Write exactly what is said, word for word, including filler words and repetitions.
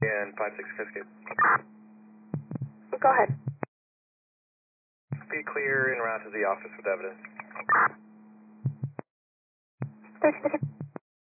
And five six Cascade. Go ahead. Be clear en route to the office with evidence. thirty-six.